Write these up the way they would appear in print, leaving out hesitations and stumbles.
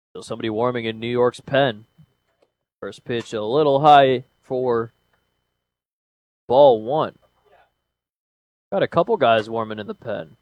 So somebody warming in New York's pen. First pitch a little high for ball one. Got a couple guys warming in the pen.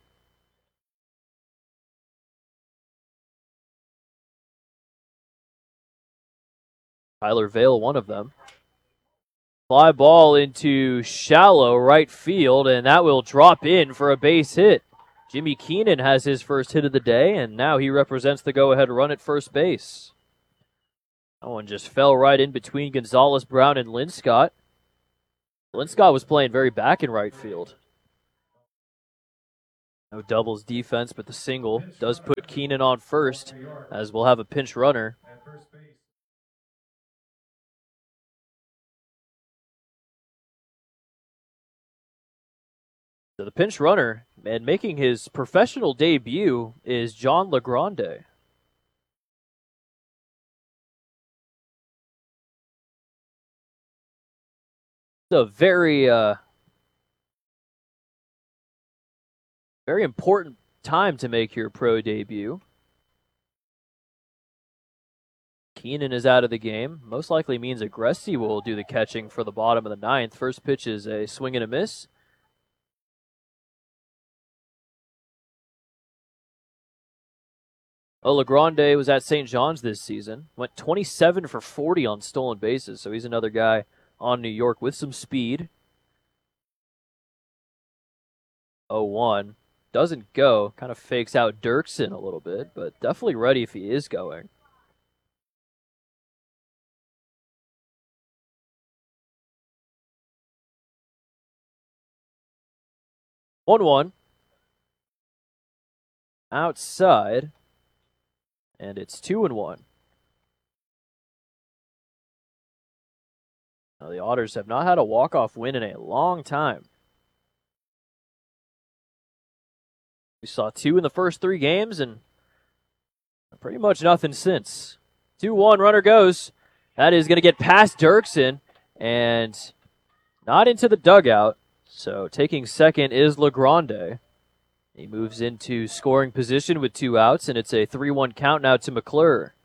Tyler Vale, one of them. Fly ball into shallow right field, and that will drop in for a base hit. Jimmy Keenan has his first hit of the day, and now he represents the go-ahead run at first base. That one just fell right in between Gonzalez, Brown, and Linscott. Linscott was playing very back in right field. No doubles defense, but the single does put Keenan on first, as we'll have a pinch runner. So the pinch runner, and making his professional debut, is John LeGrande. It's a very important time to make your pro debut. Keenan is out of the game. Most likely means Agressi will do the catching for the bottom of the ninth. First pitch is a swing and a miss. LeGrande was at St. John's this season. Went 27 for 40 on stolen bases, so he's another guy on New York with some speed. 0-1. Doesn't go. Kind of fakes out Dirksen a little bit, but definitely ready if he is going. One outside, and it's 2-1. Now, the Otters have not had a walk-off win in a long time. We saw 2 in the first 3 games, and pretty much nothing since. 2-1, runner goes. That is going to get past Dirksen, and not into the dugout. So taking second is LeGrande. He moves into scoring position with 2 outs, and it's a 3-1 count now to McClure.